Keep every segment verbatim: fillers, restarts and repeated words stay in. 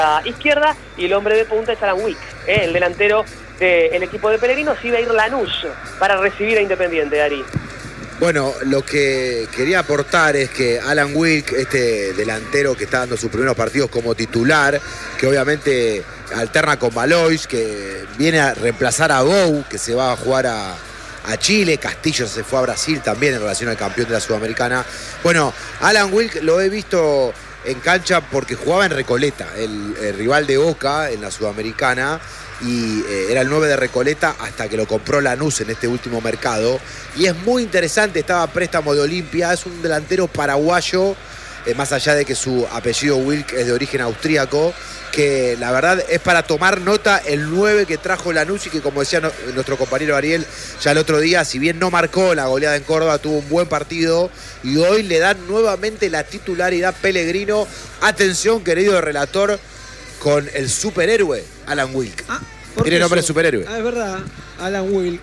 izquierda, y el hombre de punta es Alan Wick, ¿eh? el delantero del equipo de Pellegrino. Sí va a ir Lanús para recibir a Independiente, Dari. Bueno, lo que quería aportar es que Alan Wilk, este delantero que está dando sus primeros partidos como titular, que obviamente alterna con Valois, que viene a reemplazar a Bou, que se va a jugar a, a Chile. Castillo se fue a Brasil también en relación al campeón de la Sudamericana. Bueno, Alan Wilk lo he visto en cancha porque jugaba en Recoleta, el, el rival de Boca en la Sudamericana, y eh, era el nueve de Recoleta hasta que lo compró Lanús en este último mercado. Y es muy interesante, estaba a préstamo de Olimpia, es un delantero paraguayo, eh, más allá de que su apellido Wilk es de origen austríaco, que la verdad es para tomar nota el nueve que trajo Lanús y que, como decía no, nuestro compañero Ariel ya el otro día, si bien no marcó la goleada en Córdoba, tuvo un buen partido y hoy le dan nuevamente la titularidad Pellegrino. Atención, querido relator, con el superhéroe Alan Wilk. Ah, tiene nombre de superhéroe. Ah, es verdad, Alan Wilk.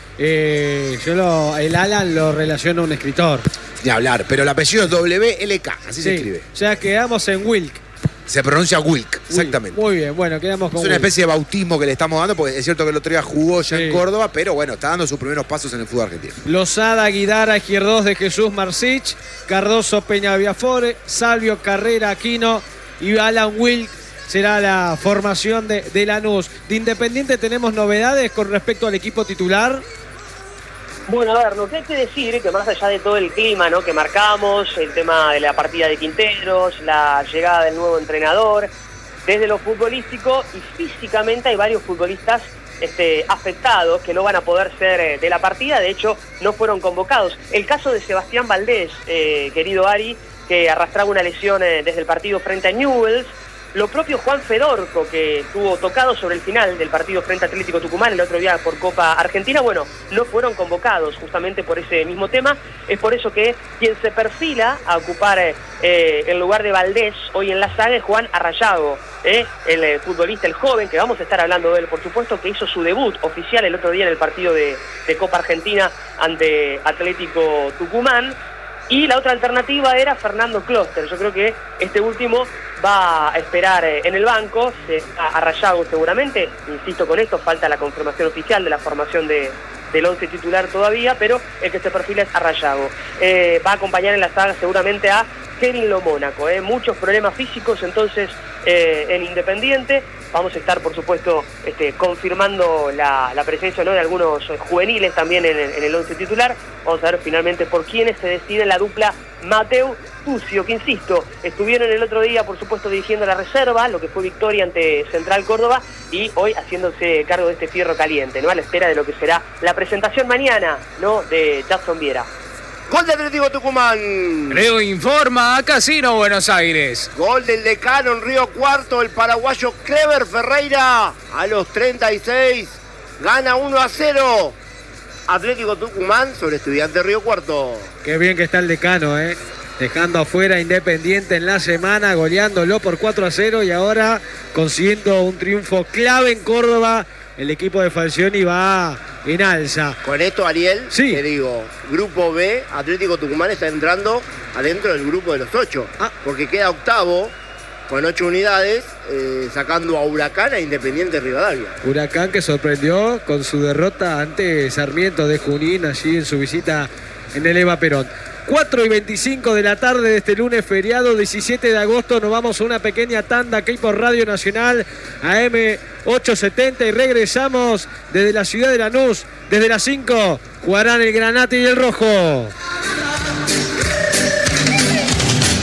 Eh, yo lo, el Alan lo relaciono a un escritor. Ni hablar, pero el apellido es W L K, así sí, se escribe. O sea, quedamos en Wilk. Se pronuncia Wilk, exactamente. Muy bien, bueno, quedamos con Es una Wilk. especie de bautismo que le estamos dando, porque es cierto que el otro día jugó ya sí. en Córdoba, pero bueno, está dando sus primeros pasos en el fútbol argentino. Lozada, Guidara, Izquierdos de Jesús Marcich, Cardoso, Peña Viafore, Salvio, Carrera, Aquino y Alan Wilk. Será la formación de, de Lanús. De Independiente tenemos novedades con respecto al equipo titular. Bueno, a ver, lo que hay que decir es que más allá de todo el clima, ¿no?, que marcamos, el tema de la partida de Quinteros, la llegada del nuevo entrenador, desde lo futbolístico y físicamente hay varios futbolistas este, afectados que no van a poder ser de la partida, de hecho no fueron convocados. El caso de Sebastián Valdés, eh, querido Ari, que arrastraba una lesión eh, desde el partido frente a Newell's. Lo propio Juan Fedorco, que estuvo tocado sobre el final del partido frente a Atlético Tucumán el otro día por Copa Argentina, bueno, no fueron convocados justamente por ese mismo tema. Es por eso que quien se perfila a ocupar eh, el lugar de Valdés hoy en la saga es Juan Arrayago, eh, el eh, futbolista, el joven, que vamos a estar hablando de él, por supuesto, que hizo su debut oficial el otro día en el partido de, de Copa Argentina ante Atlético Tucumán. Y la otra alternativa era Fernando Closter. Yo creo que este último va a esperar en el banco, a Arrayago seguramente. Insisto con esto, falta la confirmación oficial de la formación de, del once titular todavía, pero el que se perfila es Arrayago. Eh, va a acompañar en la saga seguramente a Kevin Lomónaco. Eh. Muchos problemas físicos entonces eh, en Independiente. Vamos a estar, por supuesto, este, confirmando la, la presencia, ¿no?, de algunos juveniles también en, en el once titular. Vamos a ver finalmente por quiénes se decide la dupla Mateu Tucio, que insisto, estuvieron el otro día, por supuesto, dirigiendo la reserva, lo que fue victoria ante Central Córdoba, y hoy haciéndose cargo de este fierro caliente, ¿no?, a la espera de lo que será la presentación mañana, ¿no?, de Jackson Viera. Gol de Atlético Tucumán. Río informa a Casino Buenos Aires. Gol del decano en Río Cuarto, el paraguayo Clever Ferreira. A los treinta y seis gana uno a cero. Atlético Tucumán sobre Estudiantes Río Cuarto. Qué bien que está el decano, ¿eh? Dejando afuera Independiente en la semana, goleándolo por cuatro a cero y ahora consiguiendo un triunfo clave en Córdoba. El equipo de Falcioni va en alza. Con esto, Ariel, sí. te digo, Grupo B, Atlético Tucumán está entrando adentro del grupo de los ocho. Ah. Porque queda octavo con ocho unidades, eh, sacando a Huracán e Independiente Rivadavia. Huracán que sorprendió con su derrota ante Sarmiento de Junín allí en su visita en el Eva Perón. cuatro y veinticinco de la tarde de este lunes feriado, diecisiete de agosto. Nos vamos a una pequeña tanda aquí por Radio Nacional, A M ochocientos setenta, y regresamos desde la ciudad de Lanús. Desde las cinco jugarán el Granate y el Rojo.